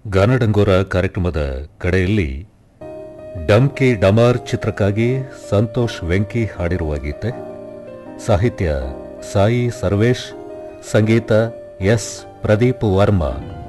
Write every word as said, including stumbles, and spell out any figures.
ಗಾನಡಂಗೋರ ಕಾರ್ಯಕ್ರಮದ ಕಡೆಯಲ್ಲಿ ಡಂಕಿ ಡಮಾರ್ ಚಿತ್ರಕ್ಕಾಗಿ ಸಂತೋಷ್ ವೆಂಕಿ ಹಾಡಿರುವ ಗೀತೆ, ಸಾಹಿತ್ಯ ಸಾಯಿ ಸರ್ವೇಶ್, ಸಂಗೀತ ಎಸ್ ಪ್ರದೀಪ್ ವರ್ಮಾ.